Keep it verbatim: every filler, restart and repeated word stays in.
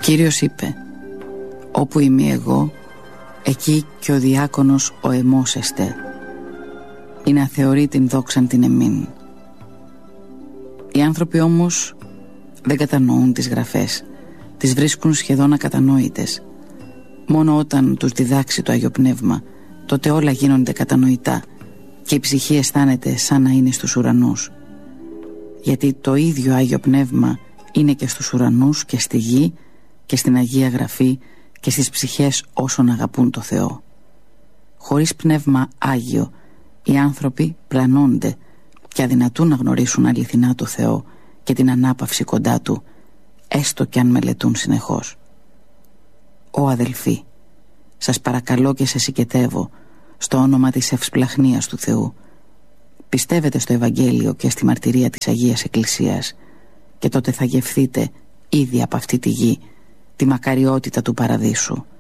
Κύριος είπε: όπου είμαι εγώ, εκεί και ο διάκονος ο εμόσεστε, ή να θεωρεί την δόξαν την εμήν. Οι άνθρωποι όμως δεν κατανοούν τις γραφές, τις βρίσκουν σχεδόν ακατανόητες. Μόνο όταν τους διδάξει το Άγιο Πνεύμα, τότε όλα γίνονται κατανοητά και η ψυχή αισθάνεται σαν να είναι στους ουρανούς. Γιατί το ίδιο Άγιο Πνεύμα είναι και στους ουρανούς και στη γη και στην Αγία Γραφή και στις ψυχές όσων αγαπούν το Θεό. Χωρίς Πνεύμα Άγιο οι άνθρωποι πλανώνται και αδυνατούν να γνωρίσουν αληθινά το Θεό και την ανάπαυση κοντά Του, έστω κι αν μελετούν συνεχώς. Ω αδελφοί, σας παρακαλώ και σε συγκετεύω στο όνομα της ευσπλαχνίας του Θεού, πιστεύετε στο Ευαγγέλιο και στη μαρτυρία της Αγίας Εκκλησίας και τότε θα γευθείτε ήδη από αυτή τη γη τη μακαριότητα του παραδείσου.